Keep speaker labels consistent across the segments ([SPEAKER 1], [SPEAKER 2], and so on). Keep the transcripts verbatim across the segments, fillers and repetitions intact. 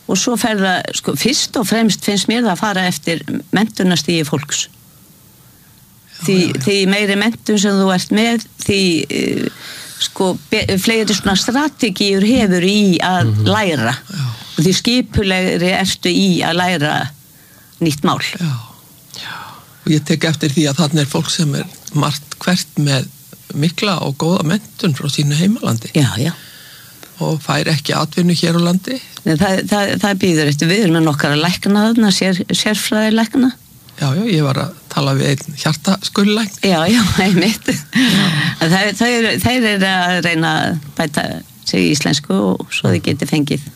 [SPEAKER 1] og svo fer það, sko, fyrst og fremst finnst mér það að fara eftir menntunarstigi fólks. Því, já, já. því meiri menntun sem þú ert með, því uh, sko, fleiri svona strategíur hefur í að mm-hmm. læra. Já. Og því skipulegri ertu í að læra nýtt mál.
[SPEAKER 2] Já, já. Og ég tek eftir því að þarna er fólk sem er margt hvert með mikla og góða menntun frá sínu heimalandi.
[SPEAKER 1] Já, já.
[SPEAKER 2] Og fær ekki atvinnu hér á landi.
[SPEAKER 1] Nei, það, það, það býður eftir við erum með nokkara lækna þarna, sér, sérfræði lækna.
[SPEAKER 2] Já, já, ég var að tala við einn hjartaskurðlækn.
[SPEAKER 1] Já, já, einmitt. Það, það er, þeir eru að reyna að bæta sig í íslensku og svo þið geti fengið.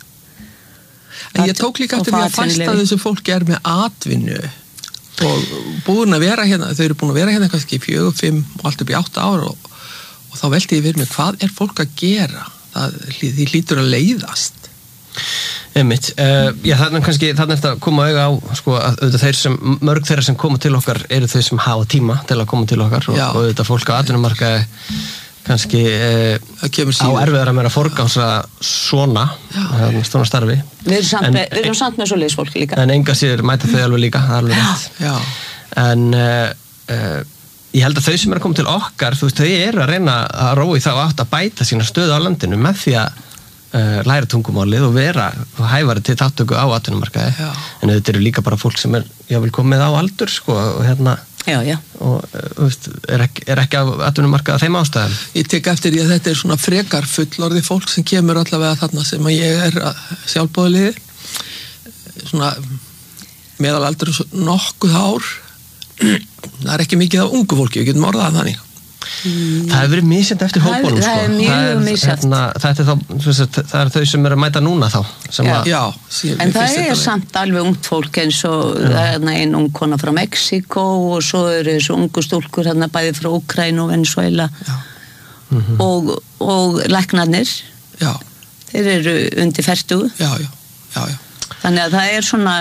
[SPEAKER 2] En ég tók líka eftir því að fæst að þessu fólki er með atvinnu og búin að vera hérna, þau eru búin að vera hérna kannski fjögur, fimm og allt upp í átta ár og, og þá velti ég við mig, hvað er fólk að gera? Það, því hlýtur að leiðast.
[SPEAKER 3] Einmitt, uh, já þannig kannski þannig eftir að koma auga á sko að auðvitað þeir sem, mörg þeirra sem koma til okkar eru þau sem hafa tíma til að koma til okkar og, og auðvitað fólk á atvinnumarkaði kannski uh, á erfiðara meira forgánsa svona svona starfi.
[SPEAKER 1] Við erum samt, en, með, við erum samt með svoleiðis fólk líka.
[SPEAKER 3] En enga sér mæta þau alveg líka, það er alveg rétt.
[SPEAKER 2] Já.
[SPEAKER 3] En uh, uh, ég held að þau sem eru að koma til okkar, þú veist, þau eru að reyna að róa í þá átt að bæta sína stöðu á landinu með því að uh, læra tungumálið og vera hæfari til þáttöku á atvinnumarkaði. Já. En þetta eru líka bara fólk sem er jável komið á aldur, sko, og hérna
[SPEAKER 1] Já, já.
[SPEAKER 3] Og þú veist, er ekki, er ekki á atvinnumarkaði að þeim ástæðum.
[SPEAKER 2] Ég tek eftir því að þetta er svona frekar fullorðið fólk sem kemur allavega þarna sem að ég er sjálfboðaliði. Svona meðalaldur nokkuð ár. Það er ekki mikið af ungu fólki, við getum orðað þannig.
[SPEAKER 3] Mm. Það hefur verið misjant eftir hópunum, sko.
[SPEAKER 1] Það er mjög misjant.
[SPEAKER 3] Hérna, þetta er þá, það er þau sem eru að mæta núna þá. Sem
[SPEAKER 1] já.
[SPEAKER 3] Að,
[SPEAKER 2] já,
[SPEAKER 1] síðan, en það er samt alveg ungt fólk eins og það er einn ung kona frá Mexíkó og svo eru þessu ungu stúlkur hérna bæði frá Úkraínu og Venezuela. Já. Mm-hmm. Og, og læknarnir. Já. Þeir eru undir fertugu.
[SPEAKER 2] Já, já, já, já.
[SPEAKER 1] Þannig að það er svona,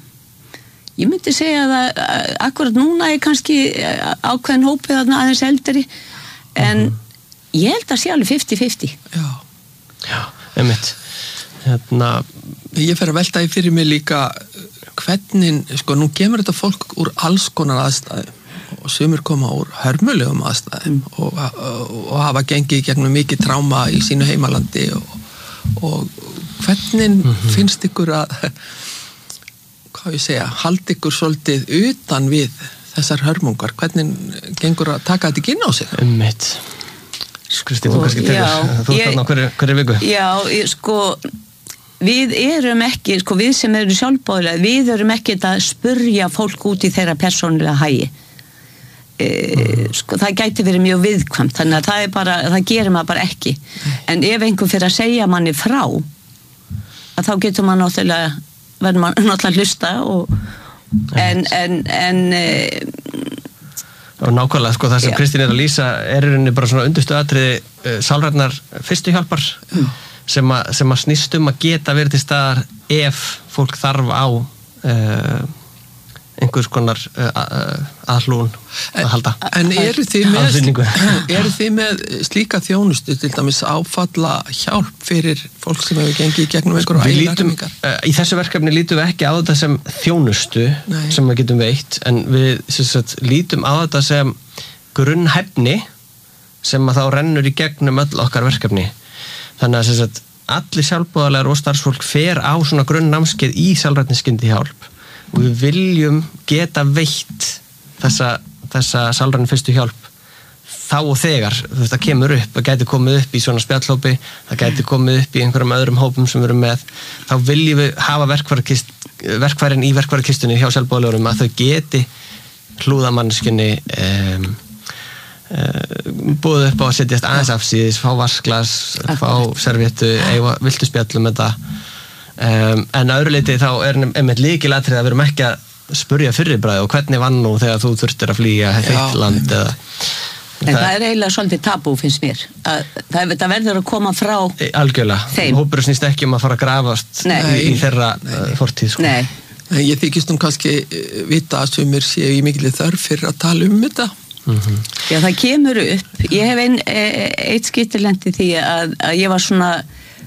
[SPEAKER 1] ég myndi segja að akkurat núna er kannski ákveðin hópið aðeins eldri, en mm-hmm. ég held að sé alveg fifty fifty.
[SPEAKER 2] Já.
[SPEAKER 3] Já, einmitt. Hérna,
[SPEAKER 2] ég fer að velta í fyrir mig líka hvernig, sko, nú kemur þetta fólk úr alls konar aðstæðum og sumir koma úr hörmulegum aðstæðum mm. og, og, og hafa gengið gegnum mikið tráma í sínu heimalandi og, og hvernig mm-hmm. finnst ykkur að hvað ég segja, haldi ykkur svolítið utan við þessar hörmungar, hvernig gengur að taka þetta ekki inn á sig?
[SPEAKER 3] Einmitt. Kristi, þú kannski tegur, þú ert þarna hverju, hverju viku?
[SPEAKER 1] Já, ég, sko, við erum ekki, sko, við sem erum sjálfboðilega, við erum ekki að spurja fólk út í þeirra persónulega hagi. E, mm. Sko, það gæti verið mjög viðkvæmt, þannig að það er bara, það gerir maður bara ekki. En ef einhver fyrir að segja manni frá, að þá getur maður náttúrulega, verður maður náttúrulega hlusta og, en, en, en,
[SPEAKER 3] og nákvæmlega, sko, það sem já. Kristín er að lýsa er í rauninni bara svona undirstu atriði uh, sálrænnar fyrstu hjálpar mm. sem, a, sem að snýst um að geta verið til staðar ef fólk þarf á uh, einhvers konar uh, aðhlúun að halda.
[SPEAKER 2] En eru þið með, eru þið með slíka þjónustu, til dæmis áfalla hjálp fyrir fólk sem hefur gengið gegnum einhverju ægilækningar?
[SPEAKER 3] Uh, í þessu verkefni lítum við ekki á þetta sem þjónustu Nei. Sem við getum veitt, en við sagt, lítum á þetta sem grunnhæfni sem að þá rennur í gegnum öll okkar verkefni. Þannig að sagt, allir sjálfboðaliðar og starfsfólk fer á svona grunnnámskeið í sjálfrænni skyndihjálp og við viljum geta veitt þessa, þessa sálrænni fyrstu hjálp þá og þegar það kemur upp, það gæti komið upp í svona spjallhópi, það gæti komið upp í einhverjum öðrum hópum sem við erum með, þá viljum við hafa verkfærin í verkfærakistunni hjá sjálfboðaliðurum að þau geti hlúðamannskjunni um, um, búið upp á að setjast aðeins afsíðis, fá vasklas, fá servéttu, eiga viltu spjallum þetta. Um, en að öðru leiti þá er einmitt lykilatriði að við erum ekki að spurja fyrirbræði og hvernig vann nú þegar þú þurftir að flýja þitt land eða,
[SPEAKER 1] en það, það er eiginlega svolítið tabú finnst mér að það, það verður að koma frá
[SPEAKER 3] algjörlega,
[SPEAKER 1] þeim
[SPEAKER 3] hópur snýst ekki um að fara að grafast nei, í, í þeirra nei, uh, fortíð sko.
[SPEAKER 1] Nei.
[SPEAKER 2] Ég þykist um kannski vita að sumir séu í mikilvæg þörf fyrir að tala um þetta.
[SPEAKER 3] Mm-hmm.
[SPEAKER 1] Já, það kemur upp ég hef einn eitt skiptilendi því að, að ég var svona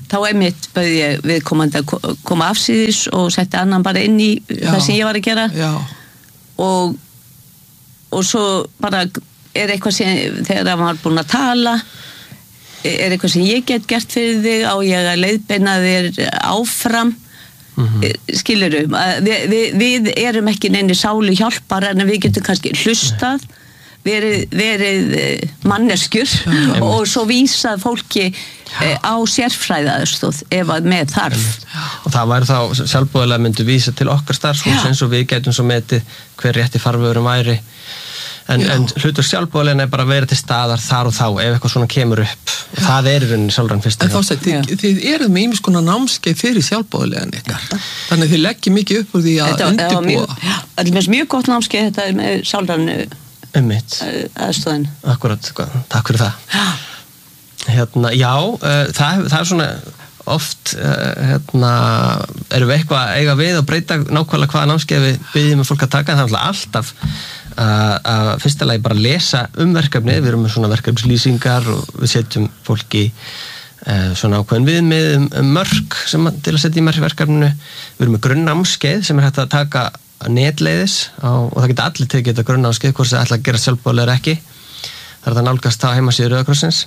[SPEAKER 1] þá einmitt bauð ég viðkomandi að koma afsíðis og setti annan bara inn í já. Það sem ég var að gera
[SPEAKER 2] já.
[SPEAKER 1] og og svo bara er eitthvað sem þegar hann var búin að tala er eitthvað sem ég get gert fyrir þig á ég að leiðbeina þér áfram mm-hmm. skilurðu við, við, við erum ekki neini sálu hjálpar en við getum kannski hlustað verið, verið manneskjur já. Og svo vísað fólki já. Á sérfræðaðstóð ef að með þarf
[SPEAKER 3] já. Og það væri þá sjálfboðilega myndu vísa til okkar starfsfólks eins og við getum svo metið hver rétti farvegurum væri en, en hlutur sjálfboðilega er bara að vera til staðar þar og þá ef eitthvað svona kemur upp og það er í rauninni sjálfran fyrst
[SPEAKER 2] en þá segir, þið, þið eruð með ýmis konar námskeið fyrir sjálfboðilegan ykkar þannig þið leggja mikið upp úr því að undirbúa
[SPEAKER 1] þetta er mjög, mjög gott námskeið þetta er með sjálfran
[SPEAKER 3] ummitt
[SPEAKER 1] aðstöðin
[SPEAKER 3] akkurat, takk fyrir það já, hérna, já uh, það, það er svona oft uh, hérna, erum við eitthvað að eiga við og breyta nákvæmlega hvaða námskeið við byggjum með fólk að taka en það er alltaf að fyrsta lagi bara lesa um verkefni við erum með svona verkefnislýsingar og við setjum fólki uh, svona ákveðin viðmið um, um mörk sem til að setja í verkefninu við erum með grunnnámskeið sem er hægt að taka netleiðis á, og það geta allir tekið þetta grunnnámskeið hvort það ætla að gera sjálfboðilega er ekki það er það nálgast á heimasíðu Rauða krossins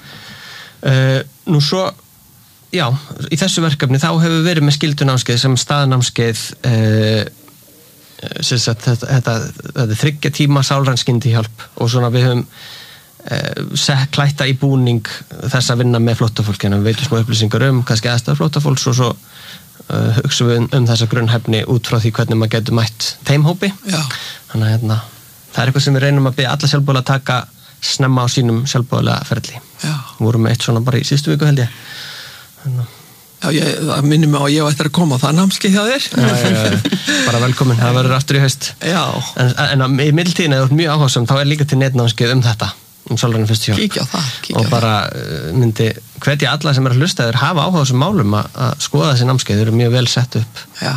[SPEAKER 3] uh, nú svo já, í þessu verkefni þá hefur við verið með skyldunámskeið sem staðnámskeið uh, Sagt, þetta, þetta, þetta er þriggja tíma sálræn skyndihjálp og svona við höfum eh, klætta í búning þess að vinna með flóttafólkina við veitum smá upplýsingar um kannski aðstæður flóttafólks og svo uh, hugsaum við um, um þessa grunnhæfni út frá því hvernig maður getur mætt þeimhópi þannig að hérna, það er eitthvað sem við reynum að byrja alla sjálfboðilega að taka snemma á sínum sjálfboðilega ferli við vorum með eitt svona bara í síðustu viku held ég þannig
[SPEAKER 2] Já, ég, það minnir mig á að ég á eftir að koma á það námskeið hjá þér.
[SPEAKER 3] Já, já, já, bara velkomin, það verður aftur í haust.
[SPEAKER 2] Já.
[SPEAKER 3] En, en í middiltíðin eða mjög áhugasam, þá er líka til netnámskeið um þetta, um sálræna fyrstu hjálp.
[SPEAKER 2] Kíkja á það, kíkja á það.
[SPEAKER 3] Og bara myndi hvetja alla sem er að hlusta þeir hafa áhugasam málum að, að skoða þessi námskeið, þeir eru mjög vel sett upp.
[SPEAKER 2] Já.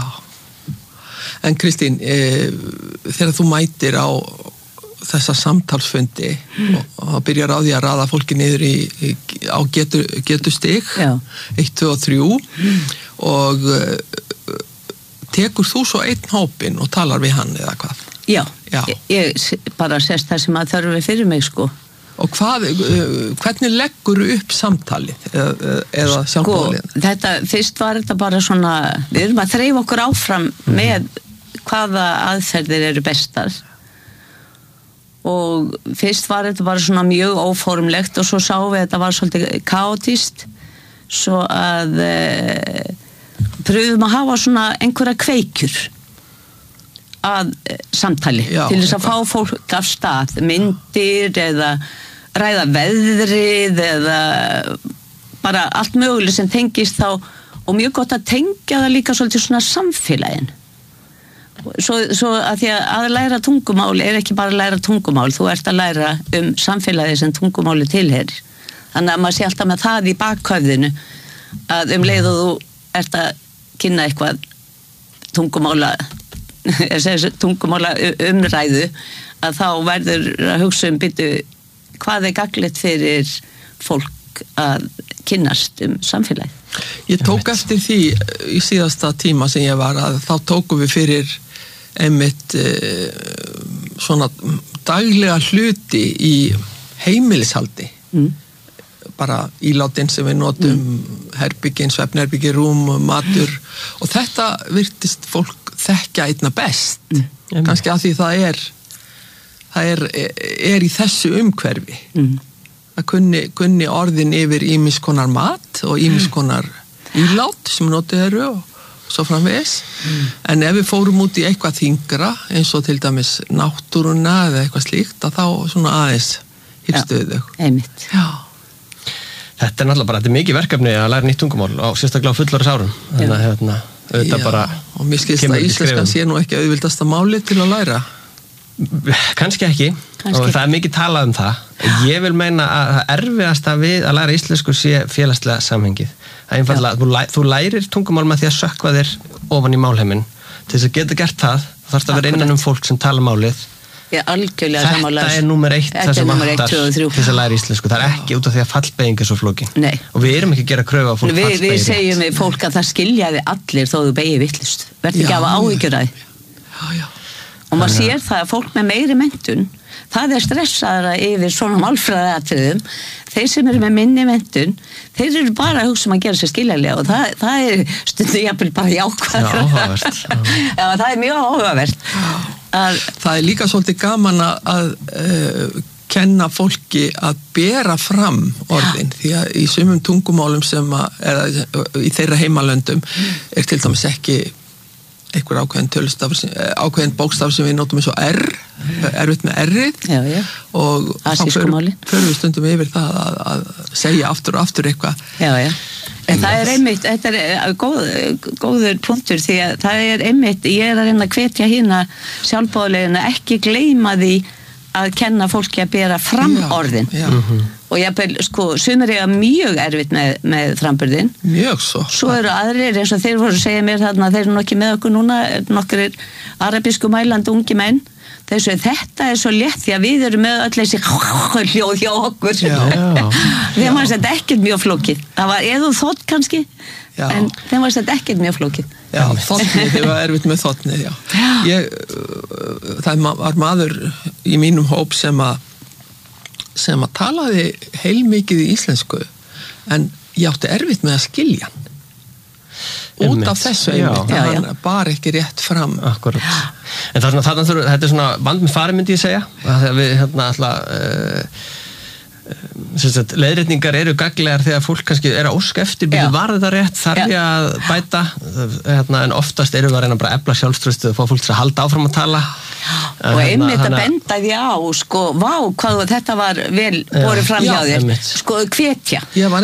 [SPEAKER 2] En Kristín, e, þegar þú mætir á þessa samtalsfundi mm. og, og það byrjar á því að raða fólki niður í, í, á getu, getu stig eitt, tvö og þrjú mm. og uh, tekur þú svo einn hópin og talar við hann eða hvað?
[SPEAKER 1] Já, Já. Ég, ég bara sést það sem að þarf fyrir mig sko.
[SPEAKER 2] Og hvað, uh, hvernig leggur upp samtalið eða, eða sjálfboðaliðin?
[SPEAKER 1] Sko, þetta, fyrst var þetta bara svona, við erum að þreifa okkur áfram mm. með hvaða aðferðir eru bestar og fyrst var þetta bara svona mjög óformlegt og svo sáum við að þetta var svolítið kaotist svo að e, pröfum að hafa svona einhverja kveikjur að e, samtali Já, til þess að fá fólk af stað myndir eða ræða veðrið eða bara allt möguleg sem tengist þá og mjög gott að tengja það líka svolítið svona samfélagin Svo, svo að því að að læra tungumál er ekki bara að læra tungumál, þú ert að læra um samfélagi sem tungumáli tilheyrir. Þannig að maður sé alltaf með það í bakhöfðinu að um leið og þú ert að kynna eitthvað tungumála, tungumála umræðu að þá verður að hugsa um byrju hvað er gagnlegt fyrir fólk að kynnast um samfélagi.
[SPEAKER 2] Ég tók eftir því í síðasta tíma sem ég var að þá tókum við fyrir einmitt eh, svona daglega hluti í heimilishaldi mm. bara ílátin sem við notum mm. herbyggin, svefnherbyggi, rúm, matur og þetta virtist fólk þekkja einna best mm. kannski að því það er það er, er í þessu umhverfi mm. að kunni, kunni orðin yfir ýmis konar mat og ýmis konar ílát sem notið eru og svo framvegis mm. en ef við fórum út í eitthvað þyngra eins og til dæmis náttúruna eða eitthvað slíkt að þá svona aðeins hýrstuðu
[SPEAKER 1] þau einmitt
[SPEAKER 2] Já.
[SPEAKER 3] Þetta er náttúrulega bara, þetta er mikið verkefni að læra nýtt tungumál á sérstaklega á fullorðis árum þannig að hérna, auðvitað bara
[SPEAKER 2] og mér skilst að íslenskan sé nú ekki auðvildasta máli til að læra
[SPEAKER 3] kannski ekki Kanski. Og það er mikið talað um það ég vil meina að það erfiðasta við að læra íslensku sé félagslega samhengið einfallega, þú, læ, þú lærir tungumál með því að sökkva þér ofan í málheimin til þess að geta gert það þarfst að vera innan um fólk sem tala málið
[SPEAKER 1] Ég algjörlega sammála.
[SPEAKER 3] Þetta er númer eitt það sem vantar til þess að læra íslensku. Það er ekki út af því að fallbeyging er svo flókin.
[SPEAKER 1] Nei.
[SPEAKER 3] Og við erum ekki að gera kröfu á fólk
[SPEAKER 1] við,
[SPEAKER 3] fallbeygir.
[SPEAKER 1] Við segjum við fólk að það skiljaði allir þó þú beigir vittlust. Verð ekki að hafa áhyggjur að því.
[SPEAKER 2] Já, já.
[SPEAKER 1] Og maður sér það að fólk með meiri menntun, það er stressaðara yfir svona málfræðatriðum. Þeir sem eru með minni menntun, þeir eru bara að hugsa um að gera sér skiljanlega og það, það er stundum jafnvel bara jákvæð.
[SPEAKER 3] Já, áhugavert.
[SPEAKER 1] Já, það er mjög áhugavert. Að,
[SPEAKER 2] það er líka svolítið gaman að, að uh, kenna fólki að bera fram orðin, því að í sumum tungumálum sem að, eða í þeirra heimalöndum er til dæmis ekki einhver ákveðin tölustaf, ákveðin bókstaf sem við notum eins og R, erfitt með R-ið
[SPEAKER 1] já, já.
[SPEAKER 2] Og þá förum við stundum yfir það að, að segja aftur og aftur eitthvað.
[SPEAKER 1] Já, já. En það er einmitt, þetta er góð, góður punktur því að það er einmitt, ég er að reyna að hvetja hérna sjálfboðaliðina ekki gleyma því að kenna fólki að bera fram já, orðin.
[SPEAKER 2] Já.
[SPEAKER 1] Mm-hmm. Og ég sko, sumir eiga mjög erfitt með, með framburðin.
[SPEAKER 2] Mjög svo.
[SPEAKER 1] Svo eru aðrir eins og þeir voru að segja mér þarna, þeir eru nokkið með okkur núna, nokkur arabísku mælandi ungi menn. Þeir svo þetta er svo létt því að við erum með öll þessi hljóð hjá okkur. Þeim var þetta ekkert mjög flókið. Það var eða þótt kannski, já. En þeim var þetta ekkert mjög flókið.
[SPEAKER 2] Já, þóttnið, þið var erfitt með þóttnið, já. já. Ég, það var maður í mínum hóp sem að sem að talaði heilmikið í íslensku en ég átti erfitt með að skilja hann út
[SPEAKER 3] einmitt.
[SPEAKER 2] Af þessu einmitt, já, hann já. Bar ekki rétt fram.
[SPEAKER 3] Akkurat. En það er svona, þarna þurfa, þetta er svona vand með fari myndi ég segja, að við hérna alltaf uh, Sagt, leiðrétningar eru gaglegar þegar fólk kannski er að óska eftir byrju var þetta rétt, þarf ég að bæta hérna, en oftast eru við að reyna bara að efla sjálfströstu og fá fólk til að halda áfram að tala
[SPEAKER 1] og einmitt að benda því á sko, vá, hvað þetta var vel borið fram hjá þér, sko, hvetja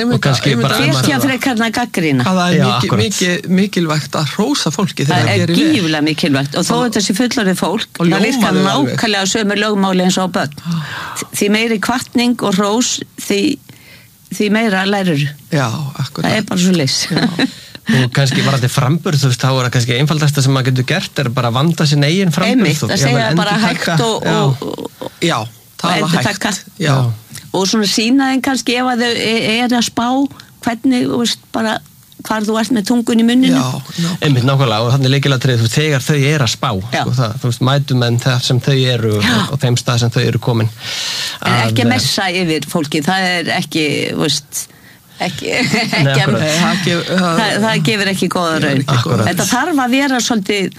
[SPEAKER 1] hvetja frekarna gagnrýna
[SPEAKER 2] það er mikil, mikil, mikilvægt að hrósa fólki
[SPEAKER 1] það er gífulega mikilvægt og þó þetta sé fullorðið fólk það virkar nákvæmlega sömu lögmáli eins og börn því meiri hvatning og hrós því, því meira lærur
[SPEAKER 2] já, akkurat
[SPEAKER 1] það er bara svo leys
[SPEAKER 3] og kannski varandi framburð þú veist, þá er það kannski einfaldasta sem maður getur gert er bara að vanda sin eigin framburð
[SPEAKER 1] einmitt, að segja bara hægt og, og, og,
[SPEAKER 2] já, tala hægt
[SPEAKER 1] já. Og svona sína þeim kannski ef að þau er að spá hvernig, þú veist, bara hvar þú ert með tungun í munninu
[SPEAKER 2] já,
[SPEAKER 3] einmitt nákvæmlega og þannig lykilatriði þú þegar þau er að spá sko, það, þú veist, mætum en það sem þau eru og, og þeim stað sem þau eru komin
[SPEAKER 1] en ekki að messa yfir fólki það er ekki, þú veist ekki, ekki Nei, að,
[SPEAKER 2] Nei,
[SPEAKER 1] það, það gefur ekki góða raun þetta þarf að vera svolítið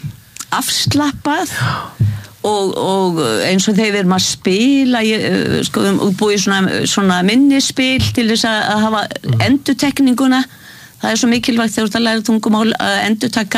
[SPEAKER 1] afslappað og, og eins og þegar við erum að spila ég, sko, búið svona, svona minnispil til þess að hafa endurtekninguna það er svo mikilvægt þegar þú ert að læra tungumál að endurtaka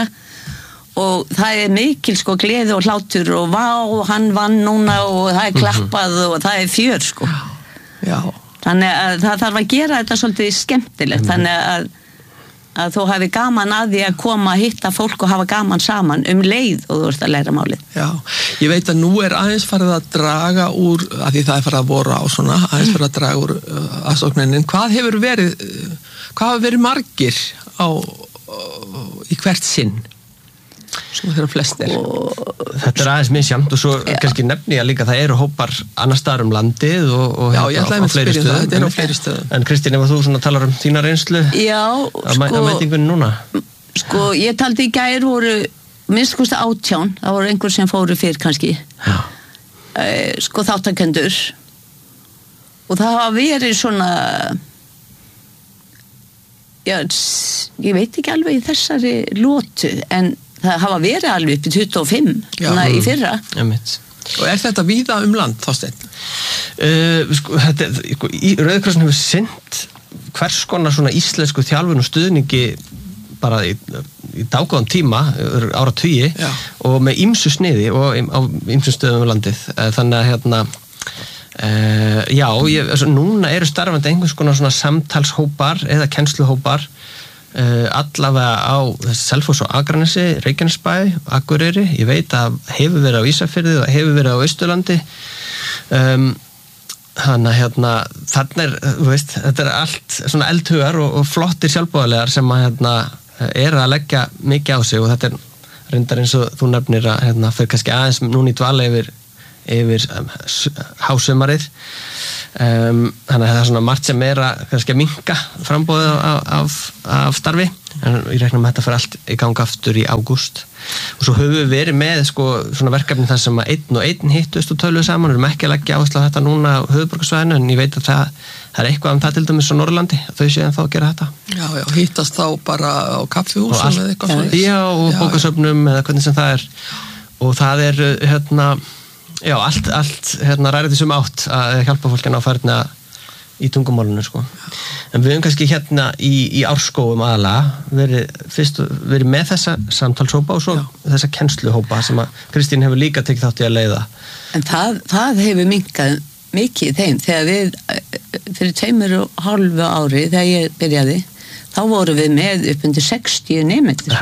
[SPEAKER 1] og það er mikil sko gleði og hlátur og vá, hann vann núna og það er klappað og það er fjör sko
[SPEAKER 2] já.
[SPEAKER 1] Þannig að það þarf að gera þetta svolítið skemmtilegt mm. þannig að, að þú hafi gaman að því að koma að hitta fólk og hafa gaman saman um leið og þú ert að læra málið.
[SPEAKER 2] Já, ég veit að nú er aðeins farið að draga úr, að því það er farið að voru á svona, aðeins farið að draga úr uh, aðsókninni. Hvað hefur verið, hvað hafa verið margir á, uh, í hvert sinn? Svona þeirra flestir.
[SPEAKER 3] Þetta er aðeins misjamt og svo ja. Kannski nefni að líka það eru hópar annar staðar um landið og, og
[SPEAKER 2] já, ég ætlaði með að spyrja það, þetta er á fleiri stöðum.
[SPEAKER 3] En Kristín, ef þú svona talar um þína reynslu
[SPEAKER 1] já,
[SPEAKER 3] að sko, mætingunni núna?
[SPEAKER 1] Sko, ég taldi í gær voru minnst kosti átján, það voru einhver sem fóru fyrr kannski uh, sko þáttakendur og það hafa verið svona já, ég veit ekki alveg í þessari lótu en það hafa verið alveg upp í tuttugu og fimm svona í fyrra
[SPEAKER 2] og er þetta víða um land, Þorsteinn?
[SPEAKER 3] Uh, sko, þetta, sko, Rauði krossin hefur sinnt hvers konar svona íslensku þjálfun og stuðningi bara í, í dágóðan tíma ára tugi og með ýmsu sniði og á ýmsu stöðum um landið þannig að hérna uh, já, ég, altså, núna eru starfandi einhvers konar svona samtalshópar eða kennsluhópar Uh, allavega á Selfoss og Akranesi, Reykjanesbæ, Akureyri ég veit að hefur verið á Ísafirði og hefur verið á Austurlandi um, þannig að hérna þarna er, þú veist, þetta er allt svona eldhugar og, og flottir sjálfboðaliðar sem að hérna er að leggja mikið á sig og þetta er reyndar eins og þú nefnir að hérna fyrir kannski aðeins núna í dvala yfir yfir um, hásumarið um, þannig að það er svona margt sem er að, kannski að minnka frambóðið af, af, af starfi en ég rekna með þetta fyrir allt í gang aftur í ágúst og svo höfum við verið með sko, svona verkefni þar sem að einn og einn hittust og töluðu saman, við erum ekki að leggja áherslu á þetta núna á höfuðborgarsvæðinu en ég veit að það, það er eitthvað um það til dæmis á Norrlandi þau séu en þá að gera þetta
[SPEAKER 2] Já, já, hittast þá bara á kaffihúsum eða eitthvað svona
[SPEAKER 3] Já, og já, bókasöfnum já. Eða hvernig sem það er og það er hérna já, allt, allt hérna ræðið þessum átt að hjálpa fólkina á færðina í tungumálinu sko. En við höfum kannski hérna í, í árskóum aðalega verið, fyrst, verið með þessa samtalshópa og svo Já. Þessa kennsluhópa sem að Kristín hefur líka tekið þátt í að leiða.
[SPEAKER 1] En það, það hefur minnkað mikið í þeim þegar við fyrir tveimur og hálfu ári þegar ég byrjaði þá vorum við með upp undir sextíu nemendur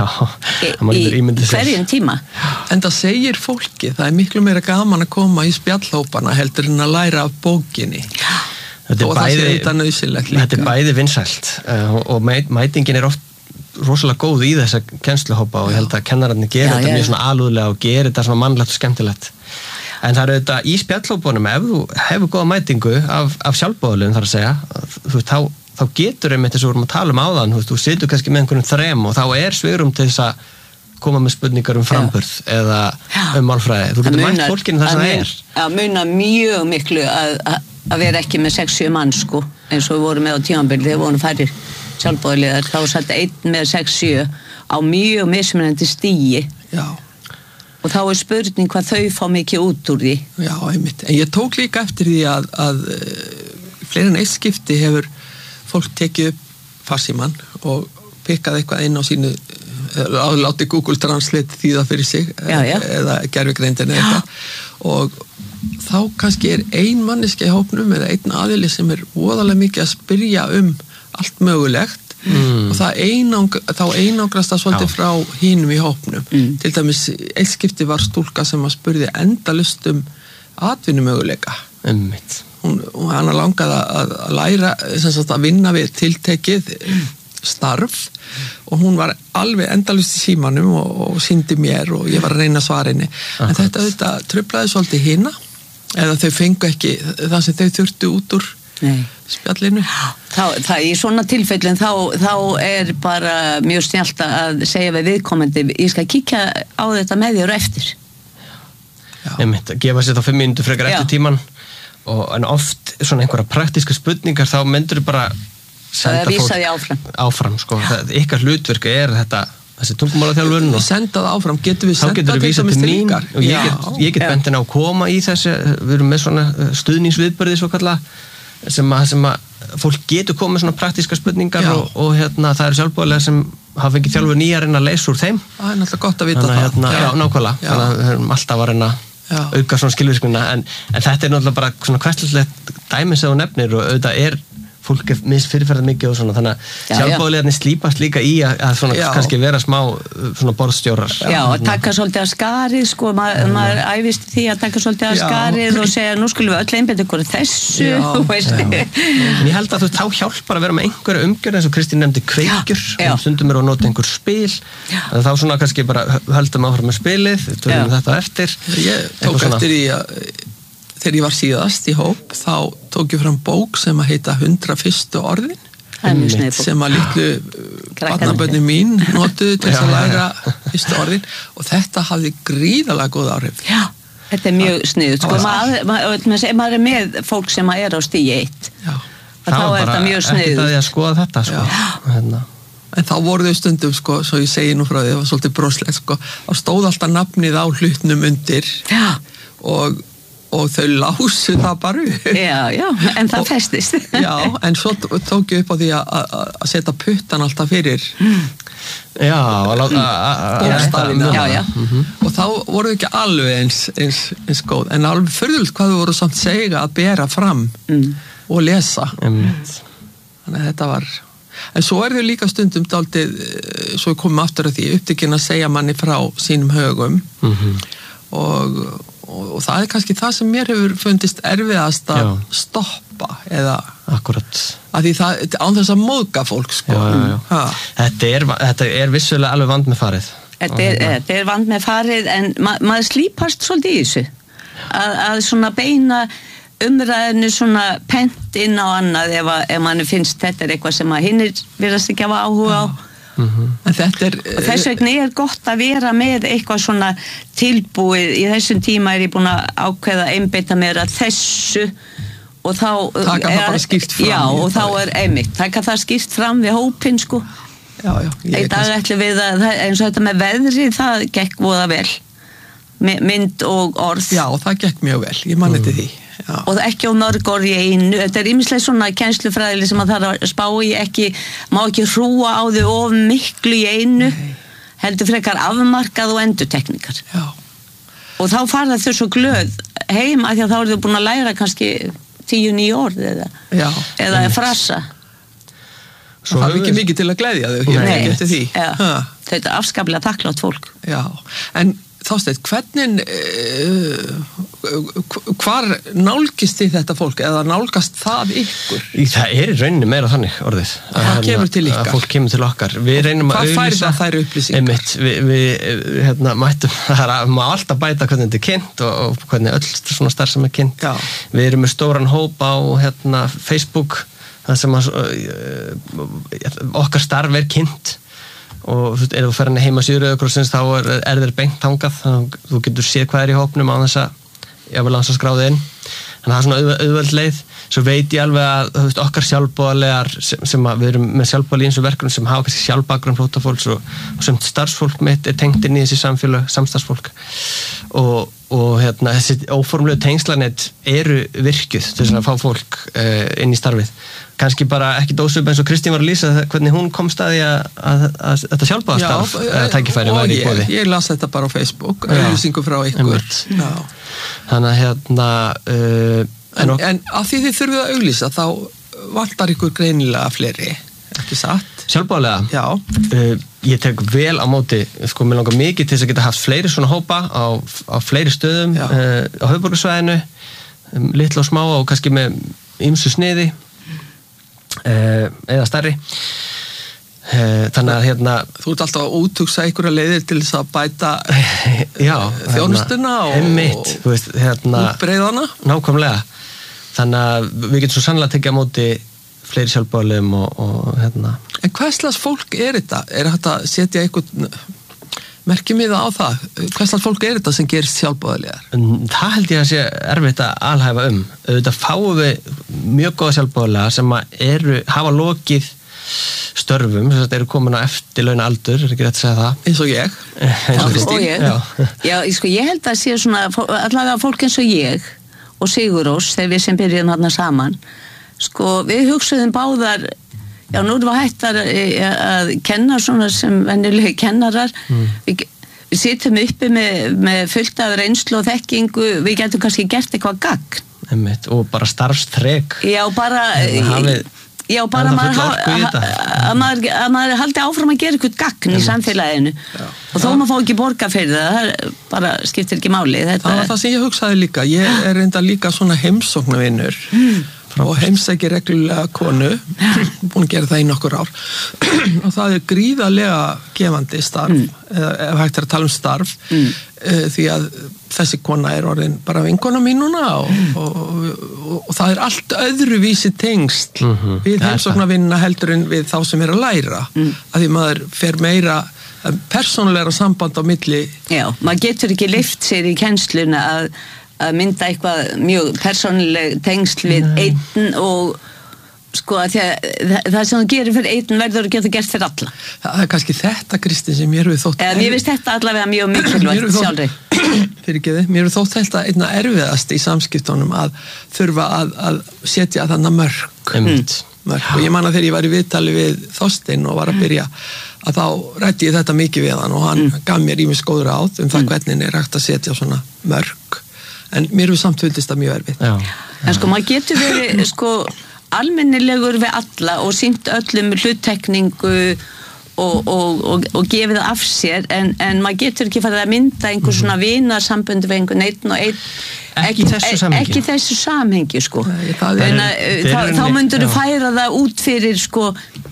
[SPEAKER 1] í, í hverjum tíma.
[SPEAKER 2] En það segir fólki, það er miklu meira gaman að koma í spjallhópana heldur en að læra af bókinni.
[SPEAKER 3] Þetta er, bæði, þetta er bæði vinsælt uh, og mætingin er oft rosalega góð í þessa kennsluhópa og ég held að kennararnir gera já, þetta já. Mjög svona alúðlega og gera þetta svona mannlegt og skemmtilegt en það er auðvitað í spjallhópunum ef þú hefur góða mætingu af, af sjálfboðaliðum þar að segja þú veist, þá, þá getur einmitt þess að við erum að tala um áðan þú veist, þú situr kannski með einhvern þrem og þá er svigrúm til þess að koma með spurningar um framburð já. Eða já. Um málfræði þú getur mætt fólkinu þar sem það er
[SPEAKER 1] Það munar mjög miklu að, að að vera ekki með sex sjö mann sko eins og við vorum með á tímabili þegar vorum færri sjálfboðaliðar þá satt einn með sex sjö á mjög mismunandi stigi
[SPEAKER 2] Já.
[SPEAKER 1] Og þá er spurning hvað þau fá mikið út úr því
[SPEAKER 2] Já, einmitt, en ég tók líka eftir því að, að fleiri en eitt skipti hefur fólk tekið upp farsímann og pikkað eitthvað inn á sínu láti Google Translate þýða fyrir sig
[SPEAKER 1] já, já.
[SPEAKER 2] Eða gervigreindin eða eitthvað og þá kannski er ein manneski í hópnum eða einn aðili sem er voðalega mikið að spyrja um allt mögulegt mm. og það einang, þá einangrast það svolítið Já. Frá hinum í hópnum mm. til dæmis eitt skipti var stúlka sem að spurði endalust um atvinnumöguleika
[SPEAKER 3] Einmitt.
[SPEAKER 2] hún, hún hann langaði að, að læra sem sagt að vinna við tiltekið starf og hún var alveg endalust í símanum og, og sýndi mér og ég var að reyna svarinni en þetta auðvitað truflaði svolítið hina eða þau fengu ekki það sem þau þurftu út úr Nei. Spjallinu
[SPEAKER 1] þá, það, í svona tilfellin þá, þá er bara mjög snjallt að segja við viðkomandi ég skal kíkja á þetta með þér eftir
[SPEAKER 3] ég myndi að gefa sér þá fimm mínútur frekar eftir tíman og, en oft svona einhverja praktíska spurningar þá myndur þú bara
[SPEAKER 1] senda fólk áfram,
[SPEAKER 3] áfram sko. það, ykkar hlutverk er þetta þessi tungumálaþjálfun og
[SPEAKER 2] senda það áfram, getur við senda
[SPEAKER 3] þá getur við vísa til mín og ég get, ég get bentin á að koma í þessi við erum með svona stuðningsviðbörði svo kalla sem að, sem að fólk getur komið svona praktíska spurningar og, og hérna það eru sjálfboðilega sem hafa ekki þjálfur nýjar en að leysa úr þeim
[SPEAKER 2] það er náttúrulega gott að vita
[SPEAKER 3] þannig,
[SPEAKER 2] það
[SPEAKER 3] hérna, já, já, nákvæmlega, þannig að við höfum alltaf að reyna að auka svona skilvirkuna en, en þetta er náttúrulega bara svona hverslegt dæmi sem þú nefnir og auðvitað er fólk er misfyrirferðað mikið og svona þannig að sjálfboðaliðarnir slípast líka í að, að svona já. Kannski vera smá svona borðstjórar
[SPEAKER 1] Já, að taka svolítið að skarið sko, maður ma æfist því að taka svolítið að skarið og segja nú skulum við öll einbeita ykkur þessu já, já.
[SPEAKER 3] En ég held að þú þá hjálpar að vera með einhverja umgjörð eins og Kristín nefndi kveikjur og stundum er að nota einhver spil þá svona kannski bara höldum áfram með spilið tölum þetta eftir
[SPEAKER 2] Ég tók eftir í að þegar ég var síðast í hóp þá tók ég fram bók sem að heita hundrað fyrstu orðin sem að litlu barnabörnin mín notuðu til að læra fyrstu orðin og þetta hafði gríðarlega góð áhrif
[SPEAKER 1] Já, þetta er mjög sniðugt sko, maður, maður, maður er með fólk sem er á stíi eitt þá er þetta mjög sniðugt
[SPEAKER 3] ekki það ég að skoða þetta sko. hérna.
[SPEAKER 2] En þá voru þau stundum sko, svo ég segi nú frá því það var svolítið broslegt sko, þá stóð alltaf nafnið á hlutnum undir
[SPEAKER 1] Já.
[SPEAKER 2] og og þau lásu það bara upp.
[SPEAKER 1] Já, já, en það og, festist.
[SPEAKER 2] Já, en svo tók ég upp á því að setja puttan alltaf fyrir
[SPEAKER 3] Já,
[SPEAKER 2] bókstafina. Já, já. Mm-hmm. Og þá voru þau ekki alveg eins, eins, eins góð, en alveg furðult hvað þau voru samt segja að bera fram mm. og lesa.
[SPEAKER 3] Mm.
[SPEAKER 2] Þannig að þetta var... En svo er þau líka stundum dálítið, svo við komum aftur að því, upptekinn að segja manni frá sínum högum mm-hmm. og... Og, og það er kannski það sem mér hefur fundist erfiðast að já. Stoppa eða
[SPEAKER 3] Akkurat
[SPEAKER 2] að því það, án þess að móðga fólk sko.
[SPEAKER 3] já, já, já. Þetta, er, þetta er vissulega alveg vand með farið
[SPEAKER 1] Þetta er, þetta er vand með farið en ma maður slípast svolítið í þessu að, að svona beina umræðinu svona pent inn á annað ef, að, ef mann finnst þetta er eitthvað sem að hinnir virðast ekki hafa áhuga á.
[SPEAKER 2] Mm-hmm. En þetta er...
[SPEAKER 1] Og þess vegna er gott að vera með eitthvað svona tilbúið. Í þessum tíma er ég búin að ákveða einbeita mér að þessu og þá...
[SPEAKER 2] Taka það bara skýrt fram.
[SPEAKER 1] Já, og þá er einmitt. Taka það skýrt fram við hópinn, sko.
[SPEAKER 2] Já, já.
[SPEAKER 1] Í dag ætlum við að, eins og þetta með veðri, það gekk voða vel. Mynd og orð.
[SPEAKER 2] Já, það gekk mjög vel. Ég man eftir því. Já.
[SPEAKER 1] Og ekki á mörg orð í einu. Þetta er ýmislega svona kennslufræðileg sem að það er að spá í, ekki, má ekki hrúa á þau of miklu í einu. Nei. Heldur frekar afmarkað og endurtekningar.
[SPEAKER 2] Já. Og
[SPEAKER 1] þá fara þau svo glöð heim að því að þá eru þau búin að læra kannski tíu nýju orð eða,
[SPEAKER 2] Já,
[SPEAKER 1] eða frasa.
[SPEAKER 2] Svo það er ekki mikið til að gleðja þau hér.
[SPEAKER 1] Nei,
[SPEAKER 2] eftir því.
[SPEAKER 1] Þetta er afskaplega takklátt fólk.
[SPEAKER 2] Já, en Þorsteinn, hvernig uh, hvar nálgist þið þetta fólk eða nálgast það ykkur?
[SPEAKER 3] Í, það er í rauninni meira þannig orðið.
[SPEAKER 2] Það kemur til ykkar.
[SPEAKER 3] Að fólk kemur til okkar. Við reynum að
[SPEAKER 2] auðlýsa. Hvað færi það þær upplýsingar?
[SPEAKER 3] Einmitt, við, við hérna, mættum, það er að alltaf bæta hvernig þetta er kynnt og, og hvernig öll svona starf sem er kynnt.
[SPEAKER 2] Já.
[SPEAKER 3] Við erum með stóran hóp á hérna, Facebook, það sem að, uh, okkar starf er kynnt. Og ef þú fer hann heima síður Rauðakrossins þá er, er þeir beint þangað, þú getur séð hvað er í hópnum á þess að ég vil hans að skráða inn, þannig að það er svona auð, auðveld leið. Svo veit ég alveg að þú veist, okkar sjálfboðalegar sem, sem að við erum með sjálfboðali í eins og verkefnum sem hafa kannski sjálfbakgrunn flóttafólks og, og sem starfsfólk mitt er tengt inn í þessi samfélag, samstarfsfólk og, og hérna, þessi óformlegu tengslanett eru virkjuð til þess að fá fólk uh, inn í starfið. Kannski bara ekki dósup eins og Kristín var að lýsa hvernig hún kom staði að, að, að þetta sjálfboðastarf tækifæri væri í boði.
[SPEAKER 2] Ég las þetta bara á Facebook, auðlýsingu frá ykkur.
[SPEAKER 3] Þannig að hérna uh,
[SPEAKER 2] en, en, en af því þið þurfið að auglýsa þá vantar ykkur greinilega fleiri, ekki satt?
[SPEAKER 3] Sjálfboðalega?
[SPEAKER 2] Já.
[SPEAKER 3] Uh, ég tek vel á móti, sko, mér langar mikið til þess að geta haft fleiri svona hópa á, á fleiri stöðum uh, á höfuðborgarsvæðinu, um, litla og smá og kannski með ýmsu sniði. Uh, eða stærri uh, þannig að hérna
[SPEAKER 2] þú ert alltaf að úthugsa einhverja leiðir til þess að bæta
[SPEAKER 3] já,
[SPEAKER 2] þjónustuna
[SPEAKER 3] hérna, og, og veist, hérna,
[SPEAKER 2] útbreiðana
[SPEAKER 3] nákvæmlega, þannig að við getum svo sannlega tekið á móti fleiri sjálfboðaliðum og, og hérna.
[SPEAKER 2] En hvað slags fólk er þetta? Er þetta að setja einhvern merkjum við á það? Hvað slags fólk er þetta sem gerist sjálfboðaliðar?
[SPEAKER 3] Það held ég að sé erfitt að alhæfa um. Þetta fáum við mjög góða sjálfboðaliðar sem eru, hafa lokið störfum, þess að þeir eru komin á eftirlauna aldur, er ekki rétt að segja það?
[SPEAKER 2] Eins og ég.
[SPEAKER 3] Eins og
[SPEAKER 1] og ég. Já, Já sko, ég held að sé svona, allavega fólk eins og ég og Sigurós, þegar við sem byrjum þarna saman, sko, við hugsuðum báðar. Já, nú erum við hættar að kenna svona sem venjulegi kennarar. Mm. Við, við sittum uppi með, með fullt af reynslu og þekkingu, við getum kannski gert eitthvað gagn.
[SPEAKER 3] Einmitt, og bara starfstrek.
[SPEAKER 1] Já, bara,
[SPEAKER 3] hafið,
[SPEAKER 1] já, bara maður, ha, ha, að maður, að maður haldi áfram að gera eitthvað gagn Einmitt. Í samfélaginu. Já. Og þó maður fá ekki borga fyrir það, það bara skiptir ekki máli. Þetta...
[SPEAKER 2] Það var það sem ég hugsaði líka. Ég er reynda líka svona heimsóknarvinnur. Mm. Og heimsækir reglulega konu, búin að gera það í nokkur ár og það er gríðarlega gefandi starf, mm. eða ef hægt er að tala um starf, mm. uh, því að þessi kona er orðin bara vinkona mín núna og, mm. og, og, og, og það er allt öðruvísi tengsl mm-hmm. við heimsóknarvinnina heldur en við þá sem er að læra, mm. að því maður fer meira persónulegra samband á milli.
[SPEAKER 1] Já, maður getur ekki lyft sér í kennsluna að að mynda eitthvað mjög persónuleg tengsl við einn og sko að það, það sem þú gerir fyrir einn verður að geta gert fyrir alla.
[SPEAKER 2] Það er kannski þetta, Kristín, sem mér hefur þótt
[SPEAKER 1] eða mér finnst þetta allavega mjög mikilvægt sjálfri.
[SPEAKER 2] Fyrir ekki þið, mér hefur þótt þetta einna erfiðast í samskiptunum að þurfa að, að setja þarna mörk.
[SPEAKER 3] Mm.
[SPEAKER 2] mörk og ég man að þegar ég var í viðtali við Þorsteinn og var að byrja að þá rætti ég þetta mikið við hann og hann mm. gaf mér ýmis góð ráð um það hvernig er hægt að setja svona mörk. En mér hefur samt fundist það mjög erfitt.
[SPEAKER 3] Já.
[SPEAKER 1] En sko, maður getur verið sko almennilegur við alla og sýnt öllum hluttekningu og, og, og, og gefið það af sér, en, en maður getur ekki farið að mynda einhver svona vinarsambönd við einhvern einn og einn.
[SPEAKER 3] Ekki þessu samhengi.
[SPEAKER 1] Ekki þessu samhengi, sko.
[SPEAKER 2] Nei, það er,
[SPEAKER 1] en, er, þá, þá myndur þú færa það út fyrir, sko,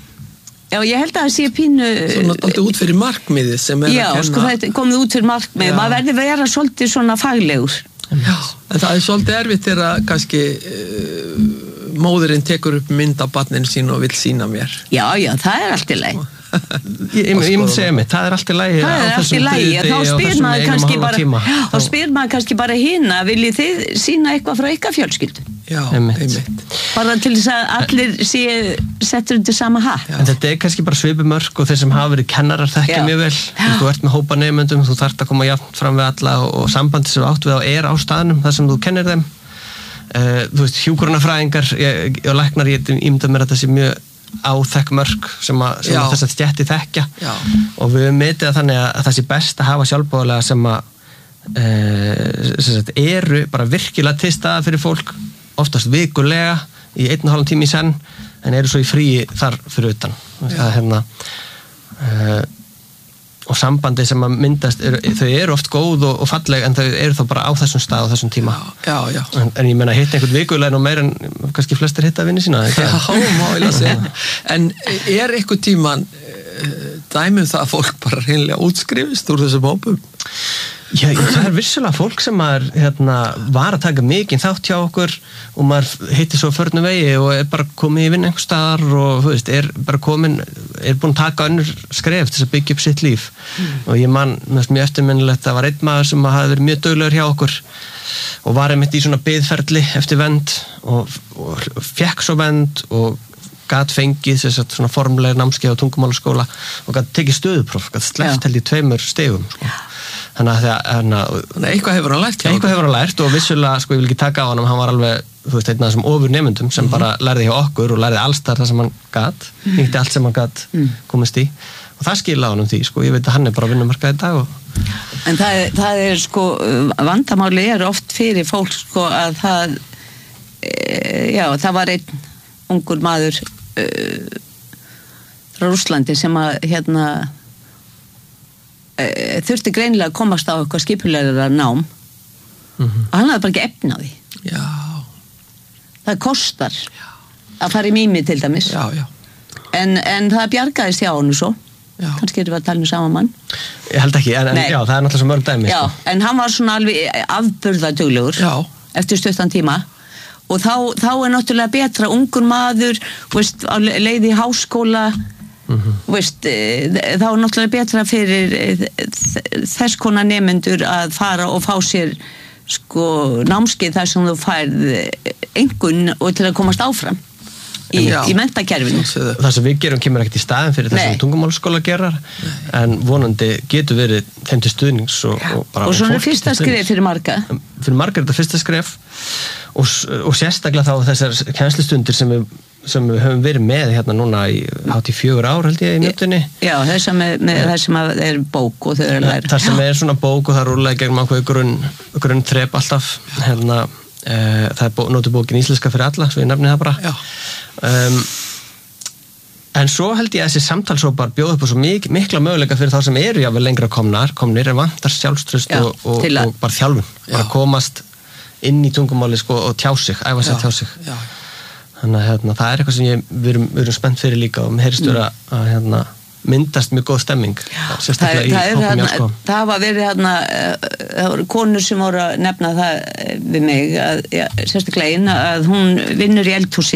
[SPEAKER 1] já, ég held að það sé pínu...
[SPEAKER 2] Svona dálítið út fyrir markmiðið sem er
[SPEAKER 1] já,
[SPEAKER 2] að kenna...
[SPEAKER 1] Já, sko, það er komið út fyrir markmiðið. Maður verður vera svolítið svona faglegur.
[SPEAKER 2] Já, En það er svolítið erfitt þegar kannski uh, móðurinn tekur upp mynd af barninu sín og vill sýna mér.
[SPEAKER 1] Já, já, það er allt í lagi.
[SPEAKER 3] Ég, ég, ég myndi segja mig, það er allt í lagi.
[SPEAKER 1] Það er allt í lagi, þá spyr maður kannski bara, þá spyr maður kannski bara hina, viljið þið sína eitthvað frá ykkar fjölskyldu?
[SPEAKER 2] Já, einmitt.
[SPEAKER 1] Bara til þess að allir séu settur undir sama hatt.
[SPEAKER 3] En þetta er kannski bara svipumörk og þeir sem hafa verið kennarar þekkja mjög vel. Þú ert með hópa nemendum, þú þarft að koma jafnt fram við alla og, og sambandi sem átt við á er á staðnum þar sem þú kennir þeim. Uh, þú veist, hjúkrunarfræðingar og læknar, ég ímynda mér að það sé mjög áþekk mörk sem, að, sem að þess að stjætti þekkja. Já. Og við höfum metið að þannig að það sé best að hafa sjálfboðalega sem að uh, sem sagt, eru bara virkilega til staða fyrir fólk, oftast vikulega í einn og hálfum tími í senn, en eru svo í fríi þar fyrir utan. Það er hérna uh, og sambandi sem að myndast er, þau eru oft góð og, og falleg en þau eru þá bara á þessum stað og þessum tíma.
[SPEAKER 2] Já, já.
[SPEAKER 3] En, en ég meina hitta einhvern vikulega og meir en kannski flestir hitta vinni sína.
[SPEAKER 2] Já, má ég segja. En er einhvern tíman dæmum það að fólk bara hreinlega útskrifist úr þessum hópum?
[SPEAKER 3] Já, það er vissulega fólk sem maður hérna, var að taka mikinn þátt hjá okkur og maður heitir svo förnum vegi og er bara komið í vinn einhver staðar og þú veist, er bara komin, er búin að taka önnur skref til að byggja upp sitt líf. Mm. Og ég man, mjög eftirminnilegt, það var einn maður sem hafði verið mjög duglegur hjá okkur og var einmitt í svona biðferli eftir vernd og, og fékk svo vernd og gat fengið þess að svona formlega námskeið á tungumálaskóla og gat tekið stöðupróf, gat sleppt held í tveimur stigum, sko. Þannig að
[SPEAKER 2] Þannig eitthvað hefur hann lært
[SPEAKER 3] eitthvað hefur hann lært og vissulega, sko, ég vil ekki taka á hann hann var alveg, þú veist, einn af þessum ofur nemendum sem mm-hmm. bara lærði hjá okkur og lærði alls þar sem hann gat, mm. nýtti allt sem hann gat mm. komist í og það skila á hann um því, sko, ég veit að hann er bara að vinnumarkað í dag og...
[SPEAKER 1] En það er, það er, sko, vandamáli er oft fyrir fólk, sko, að það e, já, það var einn ungur maður e, frá Rússlandi sem að, hérna þurfti greinilega að komast á eitthvað skipulegra nám mm-hmm. og hann hafði bara ekki efni á því.
[SPEAKER 2] Já.
[SPEAKER 1] Það kostar
[SPEAKER 2] já.
[SPEAKER 1] Að fara í mými til dæmis.
[SPEAKER 2] Já, já.
[SPEAKER 1] En, en það bjargaðist hjá hann svo. Já. Kannski erum við að tala um sama mann.
[SPEAKER 3] Ég held ekki, en, en já, það er náttúrulega svo mörg dæmi.
[SPEAKER 1] Já, sko. En hann var svona alveg afburðaduglegur eftir stuttan tíma og þá, þá er náttúrulega betra ungur maður, veist, á leið í háskóla Mm-hmm. Veist, þá er náttúrulega betra fyrir þess konar nemendur að fara og fá sér sko námskeið þar sem þú færð einhvern og til að komast áfram í, í menntakerfinu.
[SPEAKER 3] Það sem við gerum kemur ekkert í staðin fyrir það sem tungumálaskóla gerar en vonandi getur verið þeim til stuðnings og, og bara
[SPEAKER 1] og svona fyrsta skref fyrir marga
[SPEAKER 3] fyrir marga er þetta fyrsta skref og, og sérstaklega þá þessar kennslustundir sem við sem við höfum verið með hérna núna í hátt í fjögur ár held ég í mjötunni.
[SPEAKER 1] Já, þess að með, með þess sem er bók og þau eru að læra.
[SPEAKER 3] Það sem er svona bók og það rúlega gegnum ákveðu grunn, grunn þrep alltaf. Hérna, e, það er notu bókin íslenska fyrir alla, svo ég nefni það bara. Um, en svo held ég að þessi samtalsópar bjóða upp á svo mik mikla möguleika fyrir þá sem eru jáfnvel lengra komnar, komnir en vantar sjálfströst Já, og, og, og bara þjálfun. Bara komast inn í tungumáli sko, og tjá sig, æfa sig að tjá sig. Já. Þannig að hérna, það er eitthvað sem ég, við erum, við erum spennt fyrir líka og mér heyrist vera að hérna, myndast mjög góð stemming.
[SPEAKER 1] Það, það, það, hérna, það var verið hérna, það voru konur sem voru að nefna það við mig, að, ja, sérstaklega einn, að hún vinnur í eldhúsi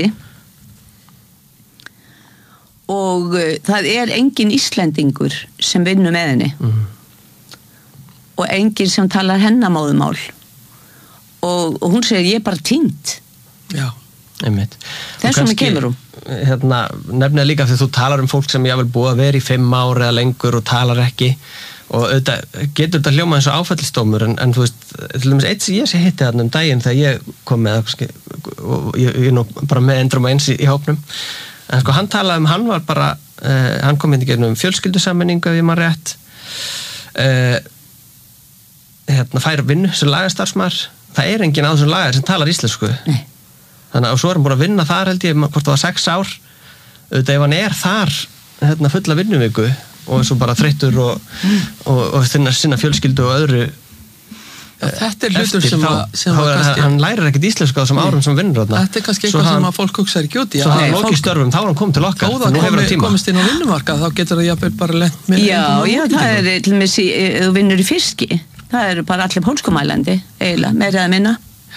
[SPEAKER 1] og uh, það er engin Íslendingur sem vinnur með henni mm-hmm. og engin sem talar hennamáðumál og, og hún segir ég er bara týnd.
[SPEAKER 2] Já.
[SPEAKER 3] Einmitt.
[SPEAKER 1] Þessum við kemur um
[SPEAKER 3] hérna, nefnilega líka þegar þú talar um fólk sem ég vil búa að vera í fimm ár eða lengur og talar ekki og auðvitað, getur þetta hljóma eins og áfællistómur en, en þú veist, til dæmis eitt sem ég sé hitti þarna um daginn þegar ég kom með og ég er nú bara með endrum og eins í, í hópnum en sko hann talaði um, hann var bara uh, hann kom hindi gegnum fjölskyldusammenningu ef ég maður rétt uh, hérna fær vinnu sem lagastarfsmaður, það er engin á þessum lagar sem talar íslensku. Nei. Þannig að svo er hann búin að vinna þar held ég hvort það var sex ár auðvitað ef hann er þar hérna, fulla vinnuviku og svo bara þreyttur og, og, og sinna, sinna fjölskyldu og öðru
[SPEAKER 2] ja, þetta er hlutur sem,
[SPEAKER 3] þá,
[SPEAKER 2] sem
[SPEAKER 3] þá er, kannski, hann lærir ekkert íslensku á þessum árum sem vinnur þarna.
[SPEAKER 2] Þetta er kannski eitthvað sem að fólk hugsaður ekki út í
[SPEAKER 3] svo hann lokið störfum, þá er hann komið til okkar
[SPEAKER 2] þá það komi, komist inn á vinnumarkað þá getur það jafnvel bara lent með
[SPEAKER 1] já, já, það er til og með þú vinnur í fiski það eru bara allir pólskumælandi eiginlega, meira eða minna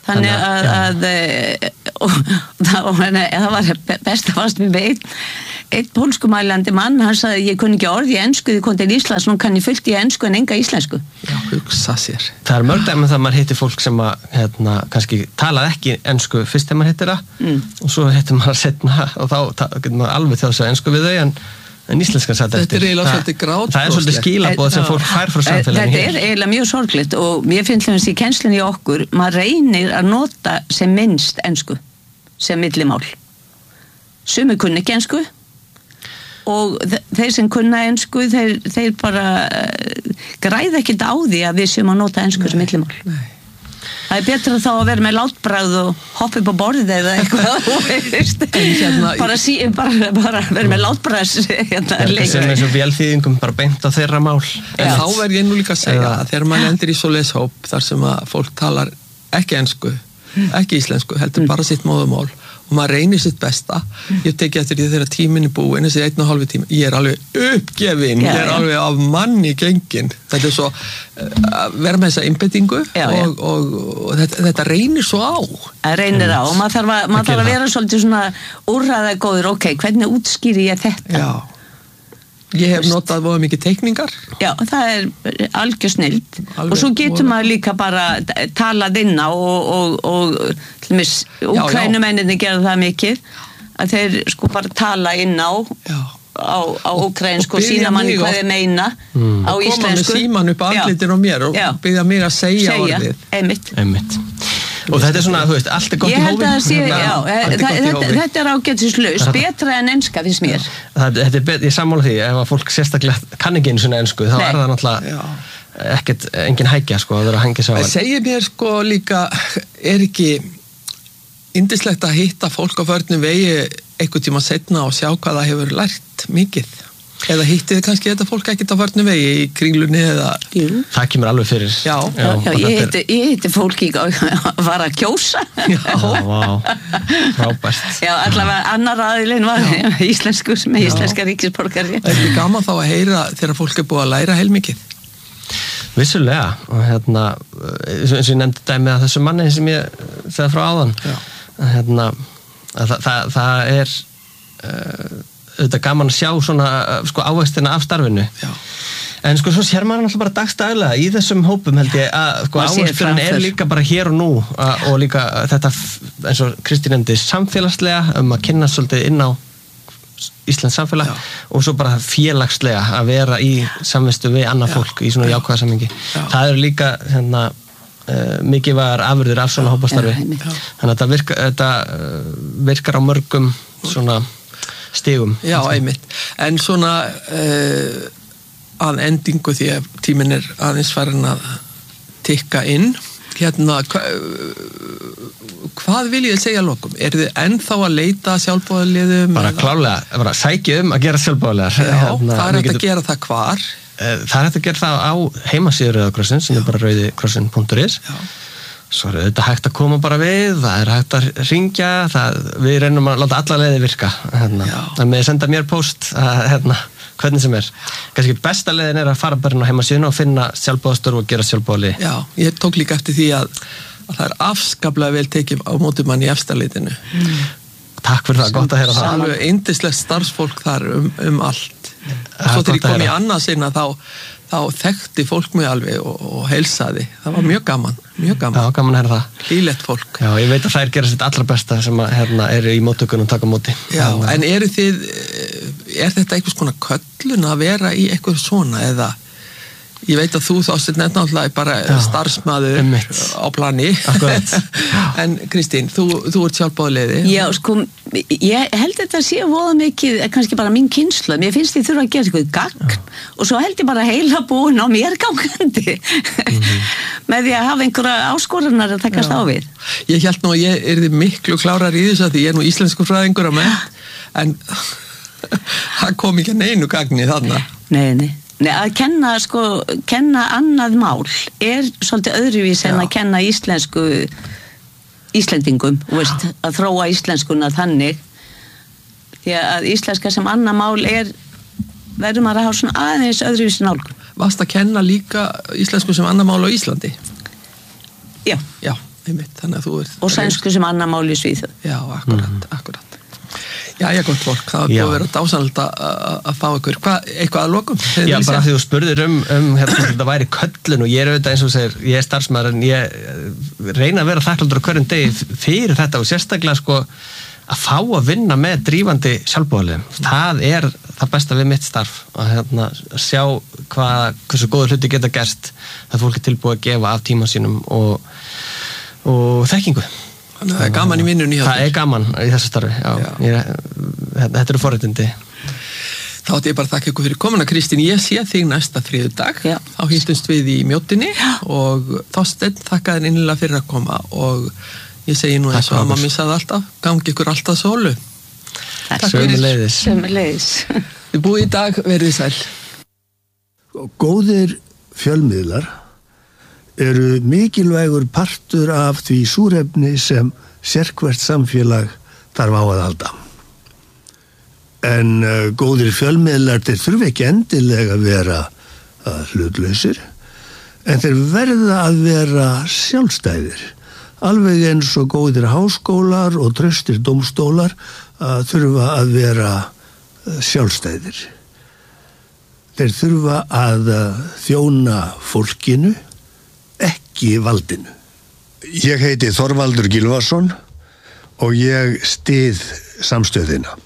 [SPEAKER 1] Þannig að, að og, og, og það var best að fast við einn einn pólskumælandi mann, hann sagði ég kunni ekki orði í ensku, þið kom til Íslands, nú kann ég fullt í ensku en enga íslensku.
[SPEAKER 2] Já, hugsa sér.
[SPEAKER 3] Það er mörg dæmi það að maður hittir fólk sem að hérna, kannski talað ekki ensku fyrst þegar maður hittir það mm. og svo hittir maður setna og þá getur maður alveg þjóð að ensku við þau en en íslenskan satt eftir.
[SPEAKER 2] Þetta er eiginlega svolítið grát.
[SPEAKER 3] Það er svolítið skilaboð sem fólk fær frá samfélaginu hér.
[SPEAKER 1] Þetta er eiginlega mjög sorglegt og mér finnst þess í kennslunni í okkur, maður reynir að nota sem minnst ensku, sem millimál. Sumir kunni ekki ensku og þeir sem kunna ensku, þeir, þeir bara græða ekkert á því að við séum að nota ensku sem millimál. Nei. Það er betra þá að vera með látbragð og hoppa upp á borðið eða eitthvað hérna, bara, sí, bara, bara vera með látbragðs hérna,
[SPEAKER 3] sem er svo vélþýðingum bara beint á þeirra mál.
[SPEAKER 2] En þá verð ég nú líka að segja að þegar maður lendir í svoleiðis hóp þar sem að fólk talar ekki ensku, ekki íslensku, heldur bara sitt móðumál og maður reynir sitt besta. Ég teki eftir því þegar tíminn er búinn, þessi einn og hálfi tíma, ég er alveg uppgefin, já, ég er já. alveg af manni gengin. Þetta er svo að vera með þessa einbeitingu og, og, og, og þetta, þetta reynir svo á.
[SPEAKER 1] Það reynir á og maður þarf að, maður þarf að vera svolítið svona úrræðagóður, ok, hvernig útskýri ég þetta? Já.
[SPEAKER 2] Ég hef notað voða mikið teikningar.
[SPEAKER 1] Já, það er algjör snild og svo getur maður líka bara talað inn á og, og, og til og með Úkraínumenninni gera það mikið að þeir sko bara tala inn á já. á, á úkraínsku og sína manni hvað þeir meina mm. á íslensku.
[SPEAKER 2] Koma með síman upp andlitin á mér og byrja mér að segja, segja orðið.
[SPEAKER 1] Einmitt.
[SPEAKER 3] Einmitt. Og þetta er svona, þú veist, allt er gott í hófin.
[SPEAKER 1] Sé, já, þetta, þetta, þetta er ágætislaus, betra en enska finnst mér.
[SPEAKER 3] Það, þetta er betra, ég sammála því, ef að fólk sérstaklega kann ekki einu svona ensku, þá Nei. er það náttúrulega ekkert, engin hækja, sko, að vera að hengja sig á það.
[SPEAKER 2] Segir mér, sko, líka, er ekki yndislegt að hitta fólk á förnum vegi einhvern tíma setna og sjá hvað það hefur lært mikið? Eða hittið kannski þetta fólk ekkert á förnum vegi í kringlunni eða...
[SPEAKER 1] Jú.
[SPEAKER 3] Það kemur alveg fyrir.
[SPEAKER 1] Já, já, já ég, hitti, er... ég hitti fólki að vara að kjósa.
[SPEAKER 3] Já, vá, frábært.
[SPEAKER 1] Já, allavega annar aðilinn var íslensku með íslenska ríkisborgari.
[SPEAKER 2] Það er ekki gaman þá að heyra þegar fólk er búið að læra heilmikið.
[SPEAKER 3] Vissulega, og hérna, eins og ég nefndi dæmi að þessu manni sem ég segði frá áðan, að hérna, að það, það, það er... Uh, auðvitað gaman að sjá svona sko ávextina af starfinu. Já. En sko svo sér maður alltaf bara dagstaglega í þessum hópum held ég að sko ávexturinn er líka bara hér og nú að, og líka þetta eins og Kristín nefndi samfélagslega um að kynna svolítið inn á Íslands samfélag Já. Og svo bara félagslega að vera í samvistu við annað fólk í svona jákvæða samhengi. Það eru líka hérna uh, mikið var afurðir af svona hópastarfi. Þannig að þetta virkar, þetta uh, virkar á mörgum svona stigum.
[SPEAKER 2] Já, einmitt. En svona uh, að endingu því að tíminn er aðeins farin að tikka inn. Hérna, hva, hvað vil ég segja að lokum? Er þið ennþá að leita sjálfboðaliðum?
[SPEAKER 3] Bara klálega, bara sækja um að gera sjálfboðaliðar.
[SPEAKER 2] Já, hérna, það er hægt að gera það hvar?
[SPEAKER 3] Það er hægt að gera það á heimasíðu Rauða krossins sem er bara rauðikrossin punktur is. Já. Svo er þetta hægt að koma bara við, það er hægt að ringja, það, við reynum að láta alla leiði virka. Hérna. Það með að senda mér post, að, hérna, hvernig sem er. Kannski besta leiðin er að fara bara á heimasíðuna og finna sjálfboðastörf og gera sjálfboðaliði. Já,
[SPEAKER 2] ég tók líka eftir því að, að það er afskaplega vel tekið á móti mann í efstaleitinu. Mm.
[SPEAKER 3] Takk fyrir það, gott að heyra það.
[SPEAKER 2] Alveg yndislegt starfsfólk þar um, um allt. Og svo þegar ég kom í annað sinna þá þá þekkti fólk mig alveg og, og heilsaði. Það var mjög gaman, mjög gaman.
[SPEAKER 3] Já, gaman er það.
[SPEAKER 2] Hlýlegt fólk.
[SPEAKER 3] Já, ég veit að þær gera sitt allra besta sem að, hérna, eru í móttökunum taka móti.
[SPEAKER 2] Já, en, en eru þið, er þetta einhvers konar köllun að vera í eitthvað svona eða ég veit að þú þást nefnilega bara Já, starfsmaður einmitt. Á plani. En Kristín, þú, þú ert sjálfboðaliði. Já, sko, ég held þetta sé voða mikið, kannski bara mín kynslóð. Mér finnst ég þurfa að gera eitthvað gagn Já. Og svo held ég bara heila búin á mér gangandi. Mm-hmm. Með því að hafa einhverja áskorunar að takast Já. Á við. Ég held nú að ég er miklu klárar í þessu að því ég er nú íslensku fræðingur að með, en það kom ekki að neinu gagni þarna. Nei, nei. Nei, að kenna, sko, kenna annað mál er svolítið öðruvís en að kenna íslensku Íslendingum, veist, að þróa íslenskuna þannig því að íslenska sem annað mál er verður maður að hafa svona aðeins öðruvís nálgun. Varst að kenna líka íslensku sem annað mál á Íslandi? Já. Já, einmitt, þannig að þú ert
[SPEAKER 1] og sænsku sem annar máli í Svíþjóð.
[SPEAKER 2] Já, akkurat, mm. akkurat. Já, já, gott fólk, það er búið að vera dásanlegt að fá ykkur. Hvað, eitthvað að lokum?
[SPEAKER 3] Já, bara því þú spurðir um, um hérna, þetta væri köllun og ég er auðvitað eins og segir, ég er starfsmaður en ég reyna að vera þakkláttur á hverjum degi fyrir þetta og sérstaklega sko að fá að vinna með drífandi sjálfboðaliðum. Það er það besta við mitt starf að hérna, sjá hvað, hversu góður hluti geta gerst það fólk er tilbúið að gefa af tíma sínum og, og þekkingu.
[SPEAKER 2] Þannig að það er gaman í vinnunni.
[SPEAKER 3] Það er gaman í þessu starfi, já. já. Ég, þetta eru forréttindi.
[SPEAKER 2] Þá ætti ég bara að þakka ykkur fyrir komuna, Kristín. Ég sé þig næsta þriðjudag. Þá hittumst við í Mjótinni og Þorsteinn þakka þér innilega fyrir að koma og ég segi nú eins og að mamma sagði alltaf, gangi ykkur alltaf sólu.
[SPEAKER 3] Takk fyrir.
[SPEAKER 1] Sömuleiðis.
[SPEAKER 2] Þið búið í dag, verið sæl.
[SPEAKER 4] Góðir fjölmiðlar eru mikilvægur partur af því súrefni sem sérhvert samfélag þarf á að halda. En uh, góðir fjölmiðlar þeir þurfi ekki endilega að vera uh, hlutlausir, en þeir verða að vera sjálfstæðir. Alveg eins og góðir háskólar og traustir dómstólar uh, þurfa að vera uh, sjálfstæðir. Þeir þurfa að uh, þjóna fólkinu, ekki valdinu. Ég heiti Þorvaldur Gylfason og ég styð samstöðina.